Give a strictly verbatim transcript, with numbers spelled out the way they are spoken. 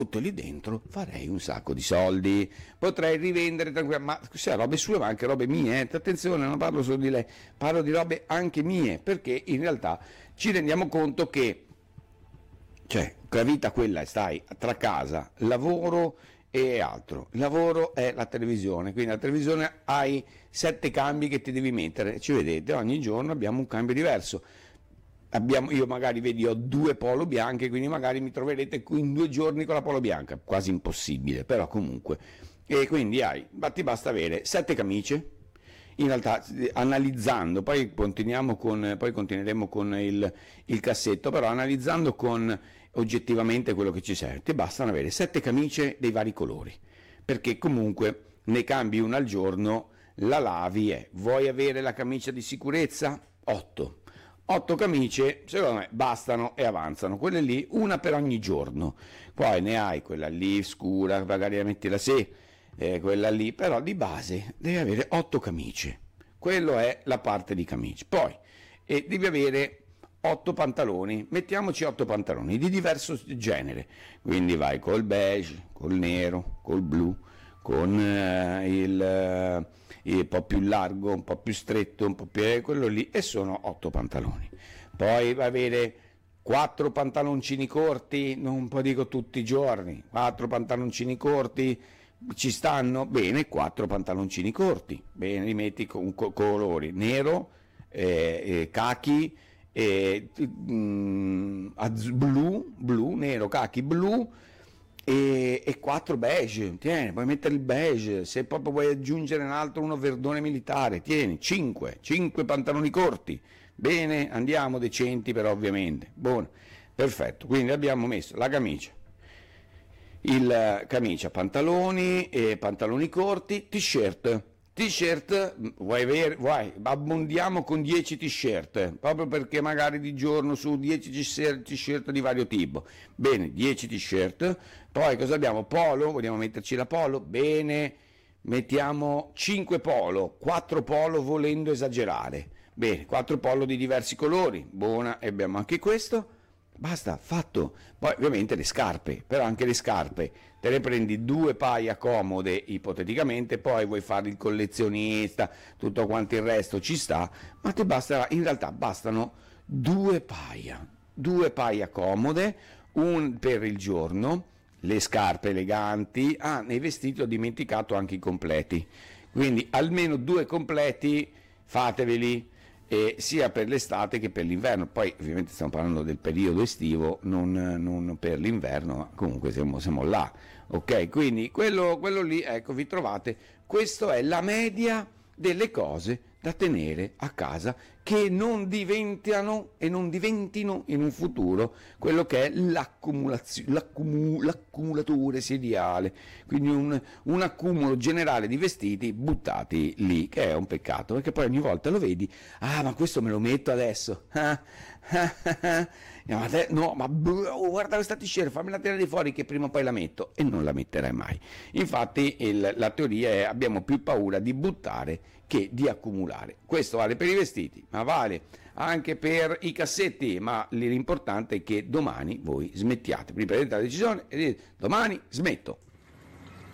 butto lì dentro, farei un sacco di soldi, potrei rivendere tranquillamente, ma sia robe sue ma anche robe mie, eh. Attenzione, non parlo solo di lei, parlo di robe anche mie, perché in realtà ci rendiamo conto che, cioè, la vita quella è, stai tra casa, lavoro e altro. Il lavoro è la televisione, quindi la televisione hai sette cambi che ti devi mettere, ci vedete, ogni giorno abbiamo un cambio diverso. Abbiamo, io magari vedi ho due polo bianche, quindi magari mi troverete in due giorni con la polo bianca, quasi impossibile, però comunque. E quindi hai, ti basta avere sette camicie, in realtà analizzando, poi continuiamo con, poi continueremo con il, il cassetto, però analizzando con oggettivamente quello che ci serve, ti bastano avere sette camicie dei vari colori, perché comunque ne cambi una al giorno, la lavi e vuoi avere la camicia di sicurezza? otto. otto camicie, secondo me, bastano e avanzano, quelle lì, una per ogni giorno, poi ne hai quella lì scura, magari la metti la sera, eh, quella lì, però di base devi avere otto camicie, quello è la parte di camicie, poi eh, devi avere otto pantaloni, mettiamoci otto pantaloni di diverso genere, quindi vai col beige, col nero, col blu, con eh, il, eh, il po' più largo, un po' più stretto, un po' più eh, quello lì, e sono otto pantaloni. Poi vai a avere quattro pantaloncini corti, non poi dico tutti i giorni, quattro pantaloncini corti ci stanno? Bene, quattro pantaloncini corti, bene, li metti con co- colori nero, eh, eh, cachi, eh, mm, az- blu, blu, nero, cachi, blu, e, e quattro beige, tieni, puoi mettere il beige, se proprio vuoi aggiungere un altro, uno verdone militare, tieni, cinque, cinque pantaloni corti, bene, andiamo decenti però ovviamente, buono, perfetto, quindi abbiamo messo la camicia, il camicia, pantaloni, e pantaloni corti, t-shirt, t-shirt, vuoi avere, vuoi, abbondiamo con dieci t-shirt, proprio perché magari di giorno su dieci t-shirt di vario tipo, bene, dieci t-shirt, poi cosa abbiamo? Polo, vogliamo metterci la polo? Bene, mettiamo cinque polo, quattro polo volendo esagerare, bene, quattro polo di diversi colori, buona, e abbiamo anche questo. Basta, fatto. Poi ovviamente le scarpe, però anche le scarpe te le prendi due paia comode ipoteticamente, poi vuoi fare il collezionista, tutto quanto il resto ci sta, ma ti basta, in realtà bastano due paia, due paia comode, un per il giorno, le scarpe eleganti, ah, nei vestiti ho dimenticato anche i completi, quindi almeno due completi fateveli. E sia per l'estate che per l'inverno, poi ovviamente stiamo parlando del periodo estivo, non, non per l'inverno, ma comunque siamo, siamo là, ok? Quindi quello, quello lì, ecco, vi trovate, questa è la media delle cose da tenere a casa che non diventano e non diventino in un futuro quello che è l'accumulazio- l'accumu- l'accumulatore seriale, quindi un, un accumulo generale di vestiti buttati lì, che è un peccato, perché poi ogni volta lo vedi, ah ma questo me lo metto adesso, ah, ah, ah, no, te, no ma oh, guarda questa t-shirt, fammela tirare fuori che prima o poi la metto, e non la metterai mai. Infatti il, la teoria è abbiamo più paura di buttare che di accumulare. Questo vale per i vestiti, ma vale anche per i cassetti, ma l'importante è che domani voi smettiate, prendete la decisione e dite domani smetto.